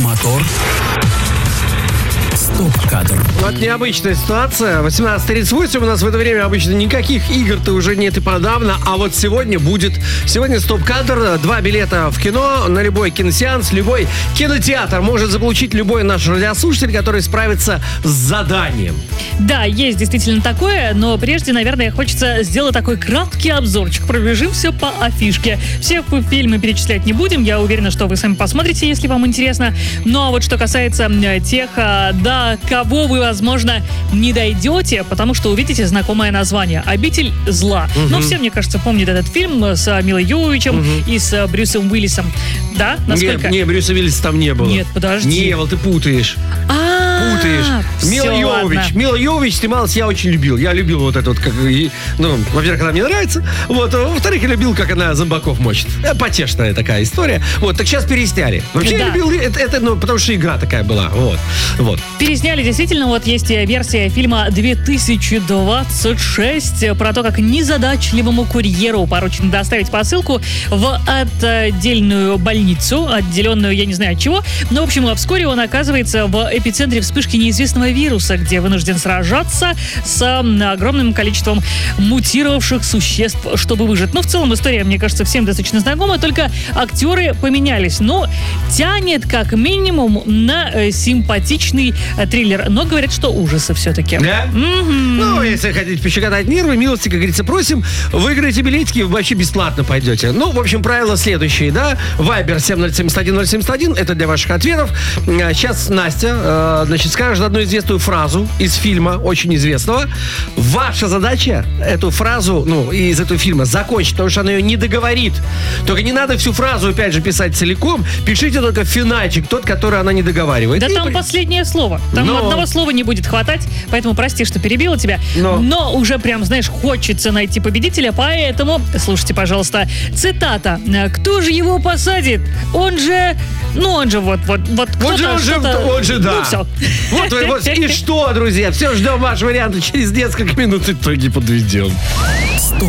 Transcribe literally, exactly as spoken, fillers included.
Мотор. Стоп-кадр. Вот необычная ситуация. восемнадцать тридцать восемь. У нас в это время обычно никаких игр-то уже нет и подавно. А вот сегодня будет. Сегодня стоп-кадр. Два билета в кино на любой киносеанс, любой кинотеатр может заполучить любой наш радиослушатель, который справится с заданием. Да, есть действительно такое, но прежде, наверное, хочется сделать такой краткий обзорчик. Пробежимся по афишке. Все фильмы перечислять не будем. Я уверена, что вы сами посмотрите, если вам интересно. Ну а вот что касается тех, да, кого вы, возможно, не дойдете, потому что увидите знакомое название «Обитель зла». Угу. Ну, все, мне кажется, помнят этот фильм с Милой Йововичем угу. и с Брюсом Уиллисом. Да? Насколько? Не, не, Брюса Уиллиса там не было. Нет, подожди. Не, вот ты путаешь. А-а-а, путаешь. Мила Йовович. Мила Йовович снималась, я очень любил. Я любил вот это вот, как, ну, во-первых, она мне нравится. Вот, а во-вторых, я любил, как она зомбаков мочит. Потешная такая история. Вот, так сейчас пересняли. Вообще да. я любил это, это, ну, потому что игра такая была. Вот, вот. Пересняли, действительно, вот есть версия фильма две тысячи двадцать шесть про то, как незадачливому курьеру поручено доставить посылку в отдельную больницу, отделенную, я не знаю от чего. Но, в общем, вскоре он оказывается в эпицентре вспышки неизвестного вируса, где вынужден сражаться с огромным количеством мутировавших существ, чтобы выжить. Ну, в целом, история, мне кажется, всем достаточно знакома, только актеры поменялись. Но тянет, как минимум, на э, симпатичный э, триллер. Но говорят, что ужасы все-таки. Да? Mm-hmm. Ну, если хотите пощекотать нервы, милости, как говорится, просим. Выиграете билетики, вообще бесплатно пойдете. Ну, в общем, правила следующие, да? Вайбер семь ноль семь один ноль семь один, это для ваших ответов. Сейчас Настя, э, значит, скажет одну известную фразу из фильма, очень известного. Ваша задача эту фразу, ну, из этого фильма закончить, потому что она ее не договорит. Только не надо всю фразу, опять же, писать целиком. Пишите только финальчик, тот, который она не договаривает. Да и там при... последнее слово. Там Но... одного слова не будет хватать, поэтому прости, что перебила тебя. Но... Но уже прям, знаешь, хочется найти победителя, поэтому слушайте, пожалуйста, цитата. Кто же его посадит? Он же... Ну, он же вот, вот, вот он же, он же, он же, да. Ну, все. Вот, вот, и что, друзья? Все, ждем ваш вариант. Через несколько минут итоги подведем. Стоп